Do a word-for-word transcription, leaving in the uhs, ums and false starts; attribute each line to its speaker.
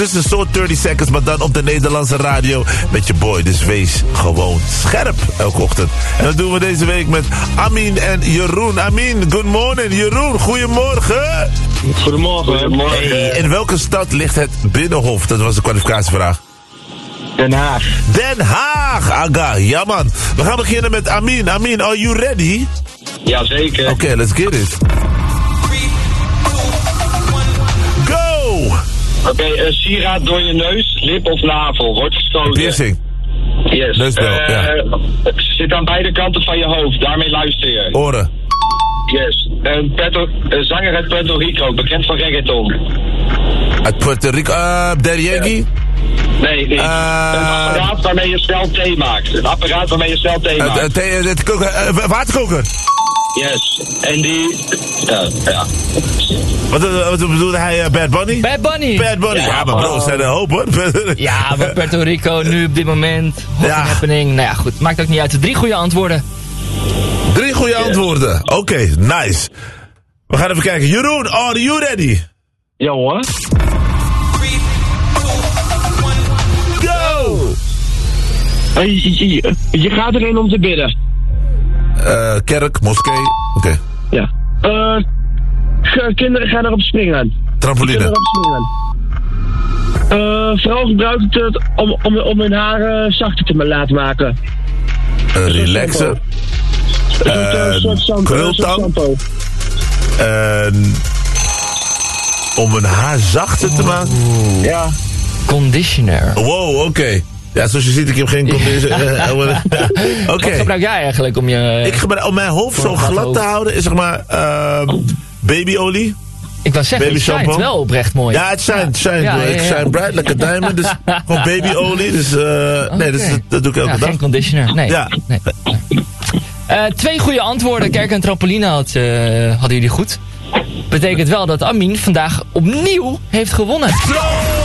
Speaker 1: Het is een soort dertig seconds, maar dan op de Nederlandse radio met je boy. Dus wees gewoon scherp elke ochtend. En dat doen we deze week met Amin en Jeroen. Amin, good morning. Jeroen, goedemorgen.
Speaker 2: Goedemorgen. Goedemorgen.
Speaker 1: Hey, in welke stad ligt het Binnenhof? Dat was de kwalificatievraag.
Speaker 2: Den Haag.
Speaker 1: Den Haag, aga. Ja man. We gaan beginnen met Amin. Amin, are you ready?
Speaker 2: Jazeker.
Speaker 1: Oké, okay, let's get it. Go!
Speaker 2: Oké, okay, uh, sieraad door je neus, lip of navel, wordt gestoten.
Speaker 1: Piercing.
Speaker 2: Yes.
Speaker 1: Neusbel, uh, ja.
Speaker 2: Het zit aan beide kanten van je hoofd, daarmee luister je.
Speaker 1: Oren.
Speaker 2: Yes. Uh, Puerto, uh, zanger uit Puerto Rico, bekend van reggaeton.
Speaker 1: Uit Puerto Rico, uh, Daddy Yankee?
Speaker 2: Ja. Nee, nee. Uh, een apparaat waarmee je snel thee maakt. Een apparaat waarmee je snel thee uh, maakt. Uh,
Speaker 1: thee, uh, koker, uh, waterkoker.
Speaker 2: Yes. En die... Ja, ja.
Speaker 1: Wat, wat bedoelde hij? Uh, Bad Bunny?
Speaker 3: Bad Bunny.
Speaker 1: Bad Bunny. Ja, ja maar bro, er zijn er een hoop hoor.
Speaker 3: Ja, maar Puerto Rico nu op dit moment. Hot ja. happening. Nou ja, goed. Maakt ook niet uit. Drie goede antwoorden.
Speaker 1: Drie goede yeah. antwoorden. Oké, okay, nice. We gaan even kijken. Jeroen, are you ready?
Speaker 2: Ja hoor. Uh, je, je gaat erin om te bidden.
Speaker 1: Uh, kerk, moskee, oké. Okay.
Speaker 2: Ja. Uh, kinderen gaan erop springen.
Speaker 1: Trampoline.
Speaker 2: Kinderen erop springen. Uh, vrouwen gebruiken het om, om, om hun haren zachter te laten maken.
Speaker 1: Uh, relaxen. Uh, krultang. Uh, om hun haar zachter te maken.
Speaker 2: Oh. Ja.
Speaker 3: Conditioner.
Speaker 1: Wow, oké. Okay. Ja, zoals je ziet, ik heb geen conditioner. Oké.
Speaker 3: Okay. Wat gebruik jij eigenlijk om je...
Speaker 1: Ik gebruik om mijn hoofd zo glad hoofd. te houden, is zeg maar uh, babyolie.
Speaker 3: Ik wou zeggen, het schijnt wel oprecht mooi.
Speaker 1: Ja, het schijnt, schijnt. Ja, ja, ja, ja. Ik shine bright like a diamond. Dus gewoon babyolie. Dus uh, okay. nee, dus, dat doe ik elke
Speaker 3: ja,
Speaker 1: dag.
Speaker 3: Geen conditioner, nee.
Speaker 1: Ja.
Speaker 3: nee, nee. Uh, twee goede antwoorden. Kerk en trampoline had, uh, hadden jullie goed. Betekent wel dat Amin vandaag opnieuw heeft gewonnen.